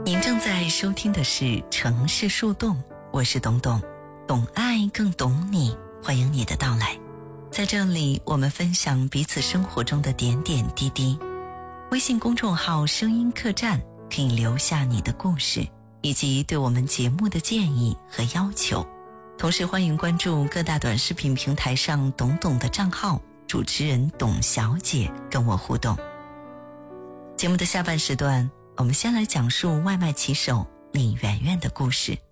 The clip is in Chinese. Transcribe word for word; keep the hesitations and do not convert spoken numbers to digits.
您正在收听的是城市树洞，我是董董，懂爱更懂你，欢迎你的到来。在这里，我们分享彼此生活中的点点滴滴。微信公众号声音客栈可以留下你的故事，以及对我们节目的建议和要求。同时欢迎关注各大短视频平台上董董的账号，主持人董小姐跟我互动。节目的下半时段，我们先来讲述外卖骑手李媛媛的故事。